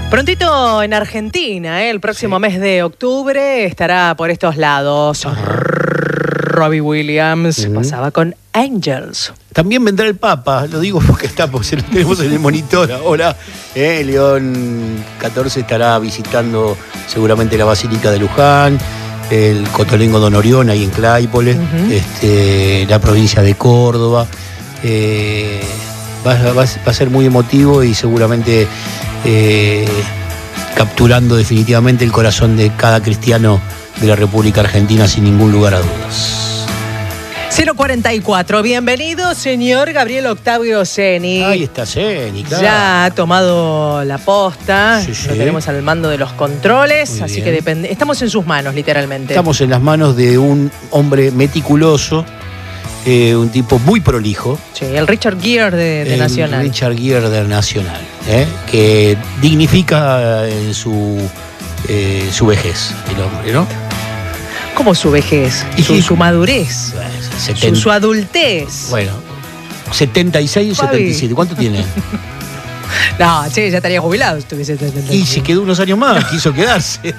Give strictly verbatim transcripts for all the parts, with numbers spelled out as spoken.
Prontito en Argentina, ¿eh? El próximo sí. mes de octubre estará por estos lados. Robbie Williams uh-huh. pasaba con Angels. También vendrá el Papa, lo digo porque estamos, lo tenemos en el monitor ahora. Eh, León catorce estará visitando seguramente la Basílica de Luján, el Cotolengo Don Orión ahí en Claypole, uh-huh. este, la provincia de Córdoba. Eh, va, va, va a ser muy emotivo y seguramente eh, capturando definitivamente el corazón de cada cristiano de la República Argentina sin ningún lugar a dudas. cero cuarenta y cuatro, bienvenido señor Gabriel Octavio Ceni. Ahí está Ceni, claro. Ya ha tomado la posta, sí, sí. Lo tenemos al mando de los controles, Muy así bien. que depende. Estamos en sus manos, literalmente. Estamos en las manos de un hombre meticuloso, eh, un tipo muy prolijo. Sí, el Richard Gere de, de el Nacional. Richard Gere de Nacional, ¿eh? Que dignifica en su, eh, su vejez, el hombre, ¿no? ¿Cómo su vejez? Y Su, su madurez. setenta Su, su adultez. Bueno, setenta y seis o setenta y siete. ¿Cuánto tiene? No, sí, ya estaría jubilado. Estuviese setenta y siete. Y se quedó unos años más, quiso quedarse.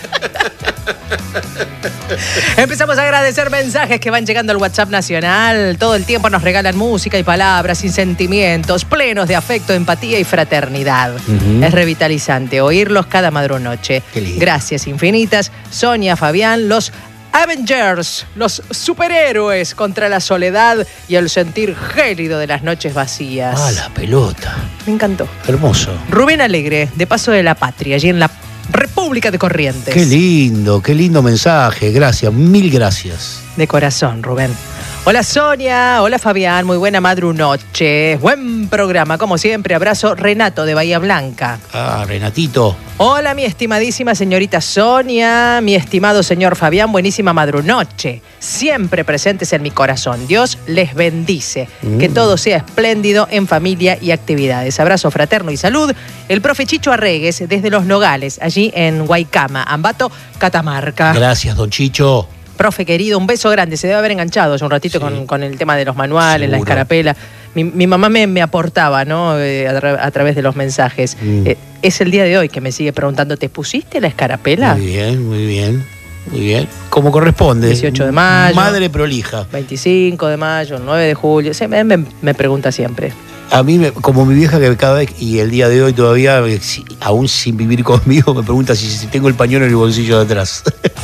Empezamos a agradecer mensajes que van llegando al WhatsApp nacional. Todo el tiempo nos regalan música y palabras sin sentimientos, plenos de afecto, empatía y fraternidad. Uh-huh. Es revitalizante oírlos cada madrunoche. Gracias infinitas. Sonia, Fabián, los Avengers, los superhéroes contra la soledad y el sentir gélido de las noches vacías. Ah, la pelota. Me encantó. Hermoso. Rubén Alegre, de Paso de la Patria, allí en la República de Corrientes. Qué lindo, qué lindo mensaje. Gracias, mil gracias. De corazón, Rubén. Hola Sonia, hola Fabián, muy buena madrunoche. Buen programa, como siempre. Abrazo, Renato de Bahía Blanca. Ah, Renatito. Hola, mi estimadísima señorita Sonia, mi estimado señor Fabián, buenísima madrunoche. Siempre presentes en mi corazón. Dios les bendice. Mm. Que todo sea espléndido en familia y actividades. Abrazo fraterno y salud. El profe Chicho Arregues, desde Los Nogales, allí en Guaycama, Ambato, Catamarca. Gracias, don Chicho. Profe querido, un beso grande. Se debe haber enganchado hace un ratito sí. con, con el tema de los manuales, seguro. La escarapela. Mi, mi mamá me, me aportaba, ¿no? Eh, a, tra- a través de los mensajes. Mm. Eh, es el día de hoy que me sigue preguntando, ¿te pusiste la escarapela? Muy bien, muy bien. Muy bien. Como corresponde. dieciocho de mayo. Madre prolija. veinticinco de mayo, nueve de julio. Sí, me, me, me pregunta siempre. A mí, me, como mi vieja que cada vez, y el día de hoy todavía, si, aún sin vivir conmigo, me pregunta si, si tengo el pañuelo en el bolsillo de atrás.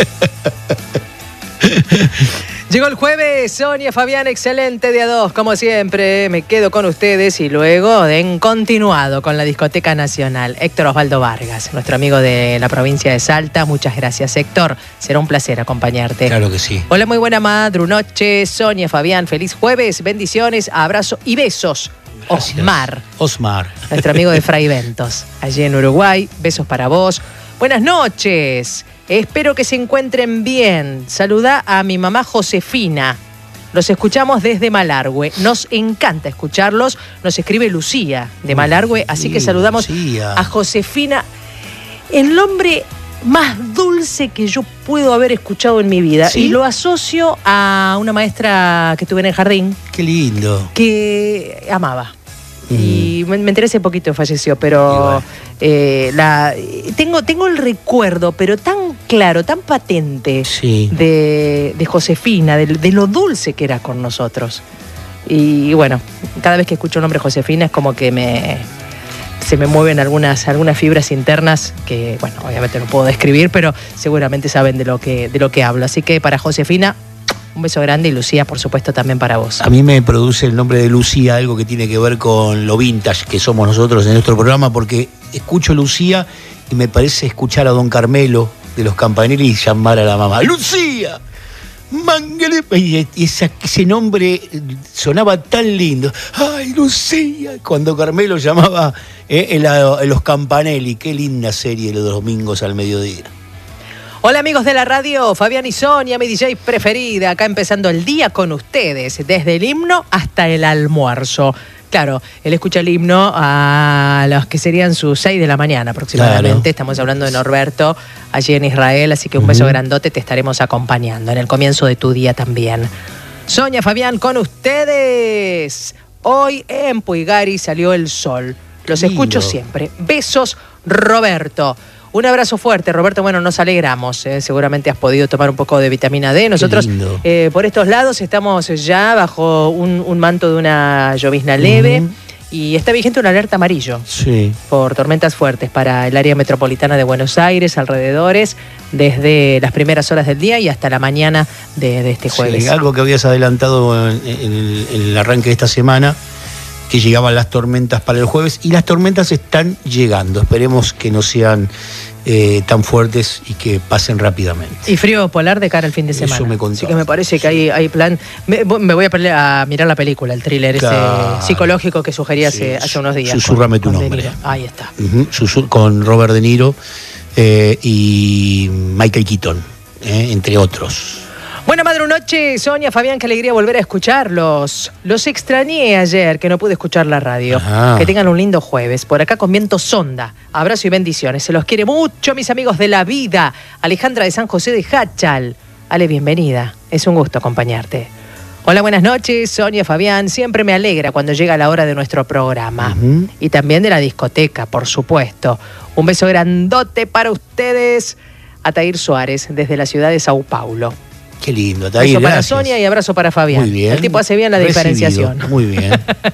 Llegó el jueves, Sonia, Fabián, excelente día dos, como siempre, me quedo con ustedes y luego en continuado con la Discoteca Nacional. Héctor Osvaldo Vargas, nuestro amigo de la provincia de Salta, muchas gracias Héctor, será un placer acompañarte. Claro que sí. Hola, muy buena madrunoche, Sonia, Fabián, feliz jueves, bendiciones, abrazo y besos. Gracias. Osmar. Osmar. Nuestro amigo de Fray Ventos, allí en Uruguay, besos para vos. Buenas noches. Espero que se encuentren bien. Saluda a mi mamá Josefina. Los escuchamos desde Malargüe. Nos encanta escucharlos. Nos escribe Lucía de Malargüe. Así que saludamos Lucía. A Josefina. El nombre más dulce que yo puedo haber escuchado en mi vida. ¿Sí? Y lo asocio a una maestra que tuve en el jardín. Qué lindo. Que amaba. Mm. Y me, me enteré hace poquito, falleció, pero eh, la, tengo, tengo el recuerdo, pero tan claro, tan patente sí. de, de Josefina, de, de lo dulce que era con nosotros. Y bueno, cada vez que escucho el nombre Josefina es como que me se me mueven algunas, algunas fibras internas que, bueno, obviamente no puedo describir, pero seguramente saben de lo que, de lo que hablo. Así que para Josefina, un beso grande y Lucía, por supuesto, también para vos. A mí me produce el nombre de Lucía algo que tiene que ver con lo vintage que somos nosotros en nuestro programa, porque escucho Lucía y me parece escuchar a Don Carmelo de los Campanelli y llamar a la mamá ¡Lucía! Mangale. Y esa, ese nombre sonaba tan lindo. ¡Ay, Lucía! Cuando Carmelo llamaba eh, en, la, en los Campanelli. Qué linda serie los domingos al mediodía. Hola amigos de la radio, Fabián y Sonia, mi D J preferida, acá empezando el día con ustedes, desde el himno hasta el almuerzo. Claro, él escucha el himno a los que serían sus seis de la mañana aproximadamente. Claro. Estamos hablando de Norberto, allí en Israel, así que un uh-huh. beso grandote, te estaremos acompañando en el comienzo de tu día también. Sonia, Fabián, con ustedes. Hoy en Puigari salió el sol. Los Lindo. escucho siempre. Besos, Roberto. Un abrazo fuerte, Roberto. Bueno, nos alegramos. ¿eh? Seguramente has podido tomar un poco de vitamina D. Nosotros, eh, por estos lados, estamos ya bajo un, un manto de una llovizna leve. Uh-huh. Y está vigente una alerta amarillo sí. por tormentas fuertes para el área metropolitana de Buenos Aires, alrededores, desde las primeras horas del día y hasta la mañana de, de este jueves. Sí, algo que habías adelantado en, en, el, en el arranque de esta semana, que llegaban las tormentas para el jueves, y las tormentas están llegando. Esperemos que no sean eh, tan fuertes y que pasen rápidamente. Y frío polar de cara al fin de semana. Eso me contó. Así que me parece que hay, hay plan. Me, me voy a, a mirar la película, el thriller claro. ese psicológico que sugería sí. hace, hace unos días. Susurrame tu nombre. Ahí está. Uh-huh. Susur- con Robert De Niro eh, y Michael Keaton, eh, entre otros. Buena madre noche, Sonia, Fabián, qué alegría volver a escucharlos. Los extrañé ayer, que no pude escuchar la radio. Ajá. Que tengan un lindo jueves. Por acá con viento sonda. Abrazo y bendiciones. Se los quiere mucho, mis amigos de la vida. Alejandra de San José de Hachal. Ale, bienvenida. Es un gusto acompañarte. Hola, buenas noches, Sonia, Fabián. Siempre me alegra cuando llega la hora de nuestro programa. Uh-huh. Y también de la discoteca, por supuesto. Un beso grandote para ustedes. Atair Suárez, desde la ciudad de Sao Paulo. Qué lindo, Atair, abrazo para gracias. Sonia y abrazo para Fabián. Muy bien. El tipo hace bien la Recibido. Diferenciación. Muy bien.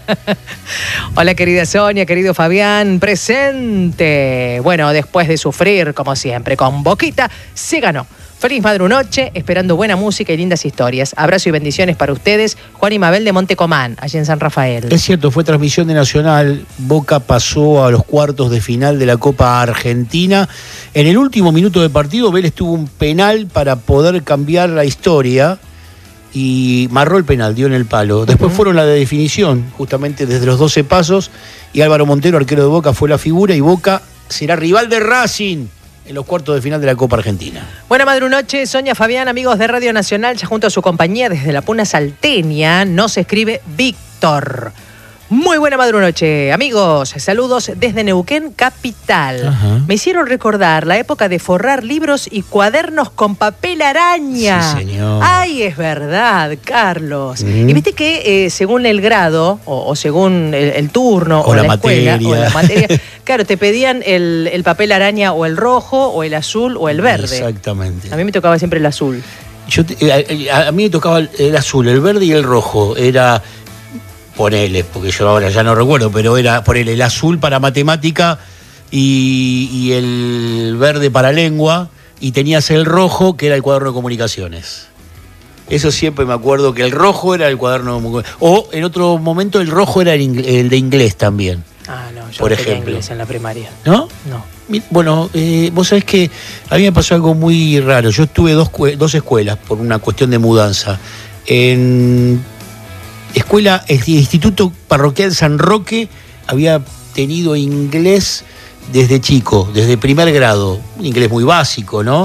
Hola, querida Sonia, querido Fabián, presente. Bueno, después de sufrir, como siempre, con Boquita, se ganó. Feliz madrunoche, esperando buena música y lindas historias. Abrazo y bendiciones para ustedes. Juan y Mabel de Montecomán, allí en San Rafael. Es cierto, fue transmisión de Nacional. Boca pasó a los cuartos de final de la Copa Argentina. En el último minuto de partido, Vélez tuvo un penal para poder cambiar la historia y marró el penal, dio en el palo. Después uh-huh. fueron la de definición, justamente desde los doce pasos, y Álvaro Montero, arquero de Boca, fue la figura, y Boca será rival de Racing en los cuartos de final de la Copa Argentina. Buena madrunoche, Sonia, Fabián, amigos de Radio Nacional, ya junto a su compañía desde la Puna Salteña, nos escribe Víctor. Muy buena madrunoche, amigos. Saludos desde Neuquén, capital. Ajá. Me hicieron recordar la época de forrar libros y cuadernos con papel araña. Sí, señor. Ay, es verdad, Carlos. Mm. Y viste que eh, según el grado, o, o según el, el turno, o, o la, la materia. escuela, o la materia, claro, te pedían el, el papel araña o el rojo, o el azul, o el verde. Exactamente. A mí me tocaba siempre el azul. Yo te, a, a mí me tocaba el, el azul, el verde y el rojo. Era... Ponele, porque yo ahora ya no recuerdo, pero era ponele el azul para matemática y, y el verde para lengua, y tenías el rojo, que era el cuaderno de comunicaciones. Eso siempre me acuerdo, que el rojo era el cuaderno de comunicaciones. O en otro momento el rojo era el, el de inglés también. Ah, no, yo por no ejemplo. tenía inglés en la primaria. ¿No? No. Bueno, eh, vos sabés que a mí me pasó algo muy raro. Yo tuve dos, dos escuelas por una cuestión de mudanza. En... Escuela, el Instituto Parroquial San Roque había tenido inglés desde chico, desde primer grado, un inglés muy básico, ¿no?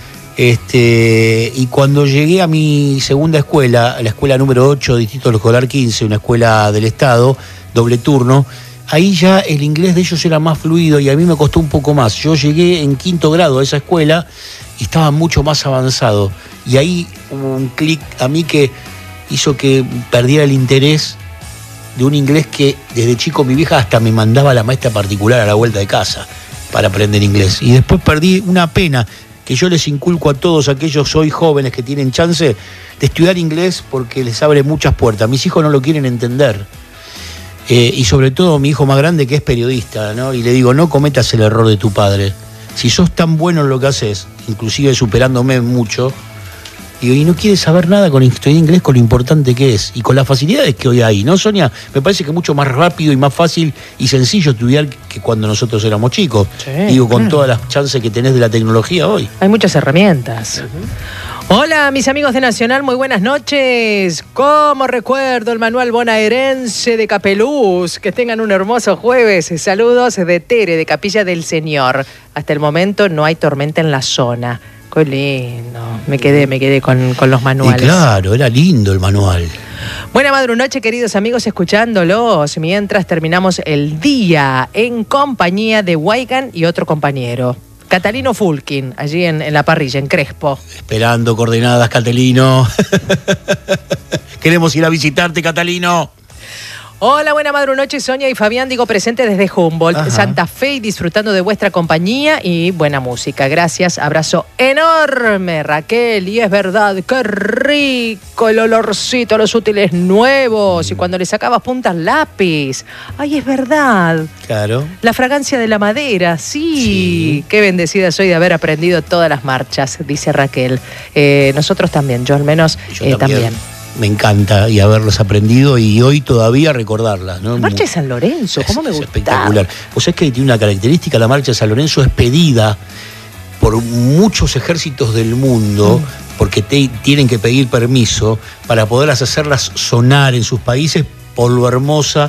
Este, y cuando llegué a mi segunda escuela, la escuela número ocho, Distrito Escolar quince, una escuela del Estado, doble turno, ahí ya el inglés de ellos era más fluido y a mí me costó un poco más. Yo llegué en quinto grado a esa escuela y estaba mucho más avanzado. Y ahí hubo un clic a mí que hizo que perdiera el interés de un inglés que desde chico mi vieja hasta me mandaba a la maestra particular a la vuelta de casa para aprender inglés. Y después perdí una pena que yo les inculco a todos aquellos hoy jóvenes que tienen chance de estudiar inglés, porque les abre muchas puertas. Mis hijos no lo quieren entender. Eh, y sobre todo mi hijo más grande, que es periodista, ¿no? Y le digo, no cometas el error de tu padre. Si sos tan bueno en lo que haces, inclusive superándome mucho, y no quiere saber nada con estudiar inglés, con lo importante que es y con las facilidades que hoy hay, ¿no, Sonia? Me parece que es mucho más rápido y más fácil y sencillo estudiar que cuando nosotros éramos chicos. Sí, Digo, con claro. todas las chances que tenés de la tecnología hoy. Hay muchas herramientas. Uh-huh. Hola, mis amigos de Nacional, muy buenas noches. ¿Cómo recuerdo el manual bonaerense de Capeluz? Que tengan un hermoso jueves. Saludos de Tere, de Capilla del Señor. Hasta el momento no hay tormenta en la zona. Qué lindo. Me quedé, me quedé con, con los manuales. Y claro, era lindo el manual. Buena madrunoche, queridos amigos, escuchándolos mientras terminamos el día en compañía de Waigan y otro compañero. Catalino Fulkin, allí en, en la parrilla, en Crespo. Esperando coordenadas, Catalino. Queremos ir a visitarte, Catalino. Hola, buena madrunoche, Sonia y Fabián, digo presente desde Humboldt, Ajá. Santa Fe, y disfrutando de vuestra compañía y buena música. Gracias, abrazo enorme, Raquel. Y es verdad, qué rico el olorcito a los útiles nuevos. Mm. Y cuando le sacabas puntas lápiz. Ay, es verdad. Claro. La fragancia de la madera, sí. sí. Qué bendecida soy de haber aprendido todas las marchas, dice Raquel. Eh, nosotros también, yo al menos yo eh, también. también. Me encanta y haberlos aprendido y hoy todavía recordarlas, ¿no? La marcha de San Lorenzo, ¿cómo es, me gusta? Es espectacular. Vos sabés que tiene una característica, la marcha de San Lorenzo es pedida por muchos ejércitos del mundo, mm. porque te, tienen que pedir permiso para poder hacerlas sonar en sus países por lo hermosa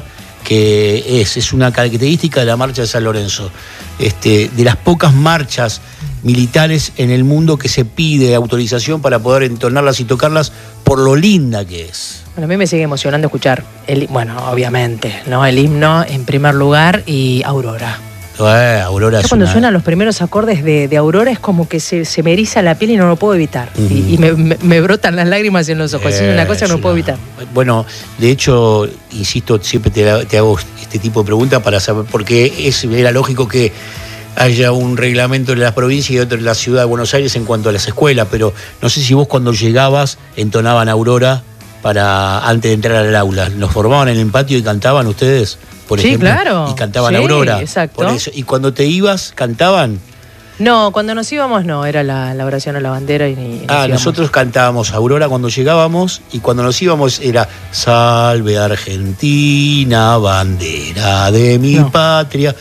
que es. Es una característica de la marcha de San Lorenzo. Este, de las pocas marchas militares en el mundo que se pide autorización para poder entonarlas y tocarlas por lo linda que es. Bueno, a mí me sigue emocionando escuchar, el, bueno, obviamente, ¿no? El himno en primer lugar y Aurora. Eh, Aurora es cuando una... suenan los primeros acordes de, de Aurora es como que se, se me eriza la piel y no lo puedo evitar. Uh-huh. Y, y me, me, me brotan las lágrimas en los ojos. Eh, es una cosa que no una... puedo evitar. Bueno, de hecho, insisto, siempre te, te hago este tipo de preguntas para saber, porque es, era lógico que haya un reglamento en las provincias y otro en la ciudad de Buenos Aires en cuanto a las escuelas, pero no sé si vos cuando llegabas entonaban Aurora para antes de entrar al aula. ¿Nos formaban en el patio y cantaban ustedes, por sí, ejemplo? Claro. Y cantaban sí, Aurora. Exacto. Por eso. ¿Y cuando te ibas, cantaban? No, cuando nos íbamos no, era la, la oración a la bandera y, y nos Ah, íbamos. Nosotros cantábamos Aurora cuando llegábamos y cuando nos íbamos era Salve Argentina, bandera de mi no. patria,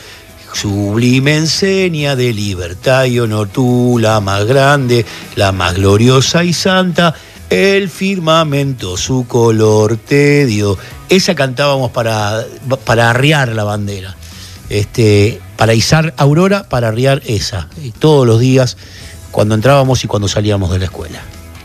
sublime enseña de libertad y honor, tú la más grande, la más gloriosa y santa, el firmamento su color te dio. Esa cantábamos para, para arriar la bandera. Este, para izar Aurora, para arriar esa. Y todos los días, cuando entrábamos y cuando salíamos de la escuela.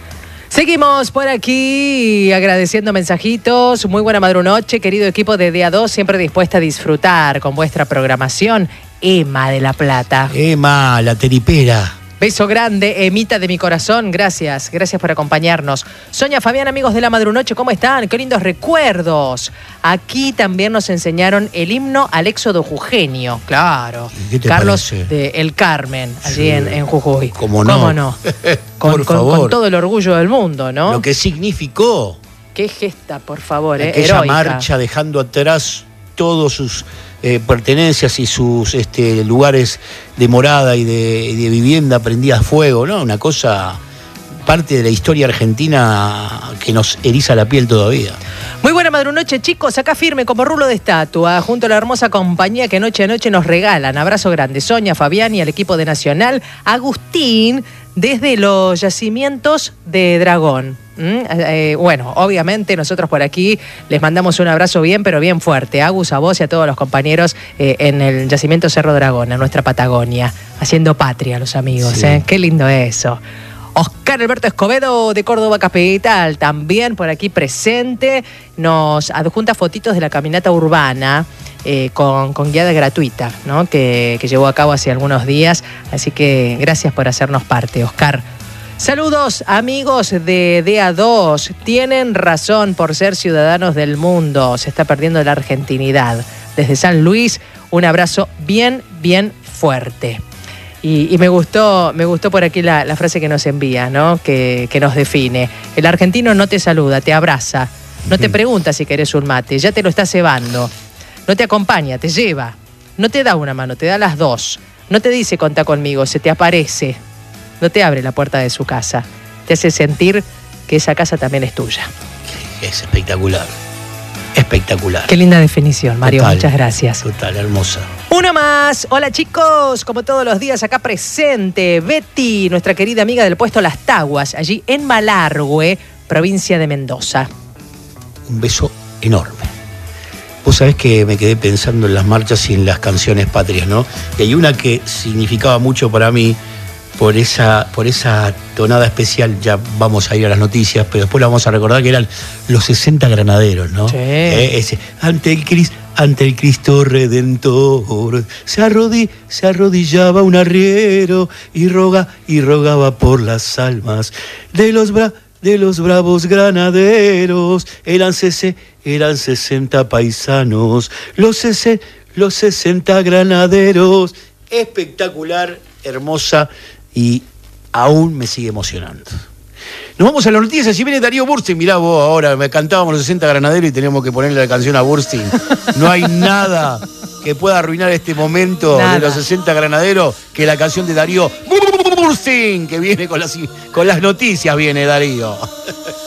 Seguimos por aquí agradeciendo mensajitos. Muy buena madrunoche, querido equipo de D A dos, siempre dispuesta a disfrutar con vuestra programación. Emma de La Plata. Emma, la teripera. Beso grande, Emita de mi corazón, gracias, gracias por acompañarnos. Sonia, Fabián, amigos de la madrunoche, ¿cómo están? Qué lindos recuerdos. Aquí también nos enseñaron el himno al éxodo jujeño, claro. ¿Qué te Carlos parece? de El Carmen, allí sí. en, en Jujuy. ¿Cómo no? ¿Cómo no? Con, por con, favor. Con todo el orgullo del mundo, ¿no? Lo que significó. Qué gesta, por favor, eh, aquella heroica. marcha dejando atrás todos sus eh, pertenencias y sus este, lugares de morada y de, de vivienda prendidas a fuego, ¿no? Una cosa, parte de la historia argentina que nos eriza la piel todavía. Muy buena madrunoche, chicos, acá firme como rulo de estatua, junto a la hermosa compañía que noche a noche nos regalan. Abrazo grande, Sonia, Fabián y al equipo de Nacional. Agustín, desde los yacimientos de Dragón. ¿Mm? Eh, bueno, obviamente nosotros por aquí les mandamos un abrazo bien, pero bien fuerte. Agus, a vos y a todos los compañeros eh, en el yacimiento Cerro Dragón, en nuestra Patagonia, haciendo patria los amigos. Sí. ¿eh? Qué lindo eso. Oscar Alberto Escobedo de Córdoba Capital, también por aquí presente, nos adjunta fotitos de la caminata urbana eh, con, con guiada gratuita, ¿no? que, que llevó a cabo hace algunos días, así que gracias por hacernos parte, Oscar. Saludos, amigos de D A dos, tienen razón por ser ciudadanos del mundo, se está perdiendo la argentinidad. Desde San Luis, un abrazo bien, bien fuerte. Y, y me gustó, me gustó por aquí la, la frase que nos envía, ¿no? Que, que nos define. El argentino no te saluda, te abraza, no te pregunta si querés un mate, ya te lo está cebando, no te acompaña, te lleva, no te da una mano, te da las dos, no te dice contá conmigo, se te aparece, no te abre la puerta de su casa, te hace sentir que esa casa también es tuya. Es espectacular. Espectacular. Qué linda definición, Mario. Total, muchas gracias. Total, hermosa. Uno más. Hola, chicos. Como todos los días, acá presente Betty, nuestra querida amiga del puesto Las Taguas, allí en Malargüe, provincia de Mendoza. Un beso enorme. Vos sabés que me quedé pensando en las marchas y en las canciones patrias, ¿no? Y hay una que significaba mucho para mí por esa, por esa tonada especial. Ya vamos a ir a las noticias, pero después la vamos a recordar, que eran los sesenta granaderos, ¿no? Sí. Eh, ese, ante el Cristo, ante el Cristo Redentor, se, arrodi, se arrodillaba un arriero y roga y rogaba por las almas de los bra, de los bravos granaderos. Eran, sese, eran sesenta paisanos, los, sese, los sesenta granaderos. Espectacular, hermosa y aún me sigue emocionando. Nos vamos a las noticias. Si viene Darío Burstein, mirá vos ahora, me cantábamos los sesenta granaderos y tenemos que ponerle la canción a Burstein. No hay nada que pueda arruinar este momento nada. de los sesenta granaderos que la canción de Darío Burstein, que viene con las, con las noticias, viene Darío.